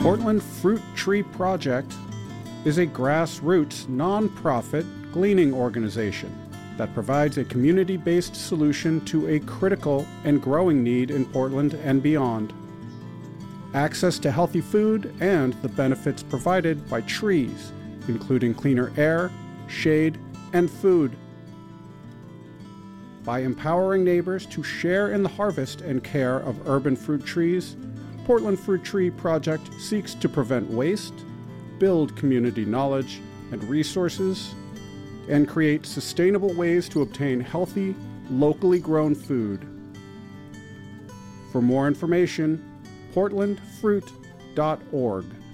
Portland Fruit Tree Project is a grassroots, nonprofit gleaning organization that provides a community-based solution to a critical and growing need in Portland and beyond. Access to healthy food and the benefits provided by trees, including cleaner air, shade, and food. By empowering neighbors to share in the harvest and care of urban fruit trees, Portland Fruit Tree Project seeks to prevent waste, build community knowledge and resources, and create sustainable ways to obtain healthy, locally grown food. For more information, portlandfruit.org.